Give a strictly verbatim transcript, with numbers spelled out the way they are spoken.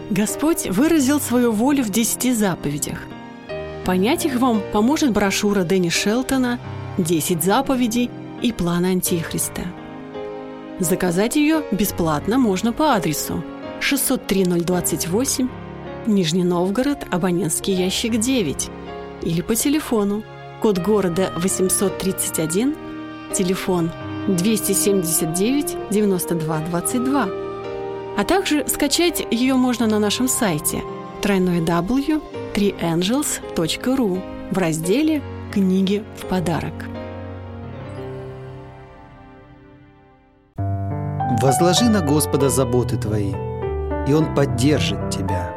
Господь выразил свою волю в десяти заповедях. Понять их вам поможет брошюра Дэнни Шелтона «Десять заповедей и план Антихриста». Заказать ее бесплатно можно по адресу шестьсот три ноль двадцать восемь, Нижний Новгород, абонентский ящик девять, или по телефону, код города восемьсот тридцать один, телефон двести семьдесят девять девяносто два двадцать два. А также скачать ее можно на нашем сайте дабл-ю дабл-ю дабл-ю точка три энджелс точка ру в разделе «Книги в подарок». Возложи на Господа заботы твои, и Он поддержит тебя.